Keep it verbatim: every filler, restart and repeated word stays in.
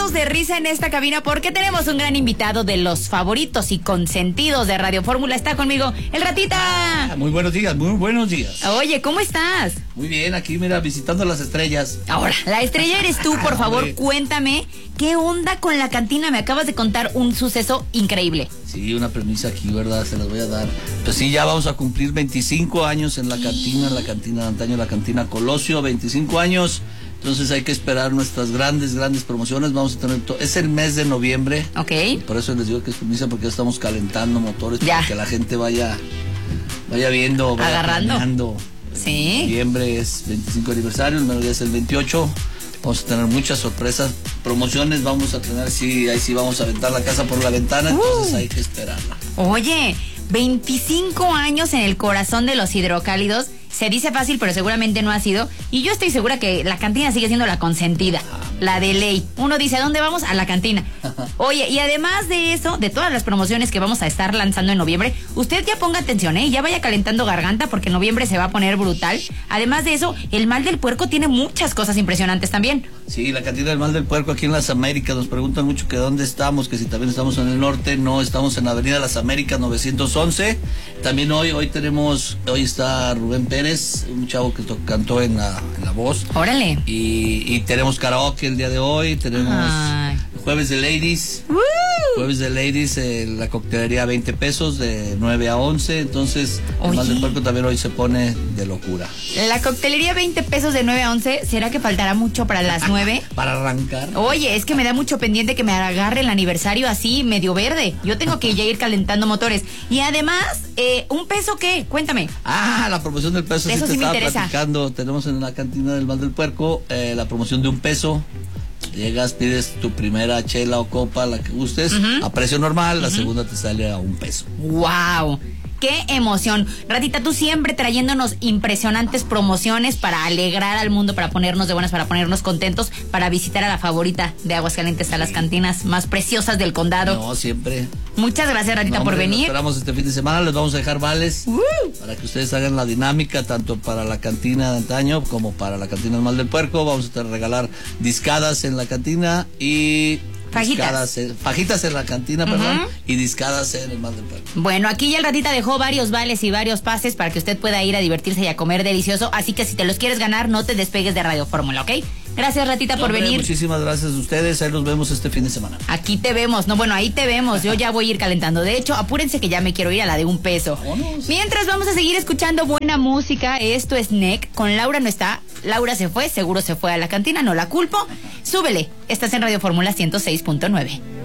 cagados de risa en esta cabina porque tenemos un gran invitado de los favoritos y consentidos de Radio Fórmula. Está conmigo el Ratita. Ah, muy buenos días, muy buenos días. Oye, ¿cómo estás? Muy bien, aquí mira, visitando las estrellas. Ahora, la estrella eres tú, por favor, Hombre. cuéntame, ¿qué onda con la cantina? Me acabas de contar un suceso increíble. Sí, una premisa aquí, ¿verdad? Se las voy a dar. Pues sí, ya vamos a cumplir veinticinco años en la cantina, en la cantina de antaño, la cantina Colosio, veinticinco años. Entonces hay que esperar nuestras grandes, grandes promociones. Vamos a tener, to- es el mes de noviembre. Ok. Por eso les digo que es premisa, porque ya estamos calentando motores, Ya. para que la gente vaya, vaya viendo, vaya Agarrando. planeando. Sí. Noviembre es veinticinco aniversario, el mero día es el veintiocho. Vamos a tener muchas sorpresas, promociones, vamos a tener, sí, ahí sí vamos a aventar la casa por la ventana, entonces Uh. hay que esperarla. Oye, veinticinco años en el corazón de los hidrocálidos. Se dice fácil, pero seguramente no ha sido. Y yo estoy segura que la cantina sigue siendo la consentida, la de ley. Uno dice, ¿a dónde vamos? A la cantina. Oye, y además de eso, de todas las promociones que vamos a estar lanzando en noviembre, usted ya ponga atención, ¿eh? Ya vaya calentando garganta porque noviembre se va a poner brutal. Además de eso, el mal del puerco tiene muchas cosas impresionantes también. Sí, la cantina del mal del puerco aquí en las Américas, nos preguntan mucho que dónde estamos, que si también estamos en el norte. No, estamos en Avenida Las Américas novecientos once. También hoy, hoy tenemos, hoy está Rubén Pérez, un chavo que to- cantó en la, en la voz. Órale. Y, y tenemos karaoke el día de hoy, tenemos Ay. jueves de ladies. ¡Woo! Jueves de ladies, eh, la coctelería veinte pesos de nueve a once. Entonces, el mal Oye. del puerco también hoy se pone de locura. La coctelería veinte pesos de nueve a once. ¿Será que faltará mucho para las nueve? Para arrancar. Oye, es que me da mucho pendiente que me agarre el aniversario así, medio verde. Yo tengo que ya ir calentando motores. Y además, eh, ¿un peso qué? Cuéntame. Ah, la promoción del peso, De sí eso te sí me estaba interesa. platicando. Tenemos en la cantina del mal del puerco eh, la promoción de un peso. Llegas, pides tu primera chela o copa, la que gustes, Ujú. a precio normal, la segunda te sale a un peso. ¡Wow! ¡Qué emoción! Ratita, tú siempre trayéndonos impresionantes promociones para alegrar al mundo, para ponernos de buenas, para ponernos contentos, para visitar a la favorita de Aguascalientes, a las cantinas más preciosas del condado. No, siempre. Muchas gracias, Ratita, No, por hombre, lo venir. esperamos este fin de semana, les vamos a dejar vales ¡Uh! para que ustedes hagan la dinámica, tanto para la cantina de antaño como para la cantina del mal del puerco. Vamos a regalar discadas en la cantina y... Fajitas. discadas en- fajitas en la cantina, Ujú. perdón, y discadas en el mal del puerco. Bueno, aquí ya el Ratita dejó varios vales y varios pases para que usted pueda ir a divertirse y a comer delicioso. Así que si te los quieres ganar, no te despegues de Radio Fórmula, ¿ok? Gracias, Ratita, por Hombre, venir. Muchísimas gracias a ustedes, ahí nos vemos este fin de semana. Aquí te vemos. No, bueno, ahí te vemos. Yo ya voy a ir calentando. De hecho, apúrense que ya me quiero ir a la de un peso. Vámonos. Mientras vamos a seguir escuchando buena música. Esto es N E C. Con Laura no está. Laura se fue, seguro se fue a la cantina, no la culpo. Súbele. Estás en Radio Fórmula ciento seis punto nueve.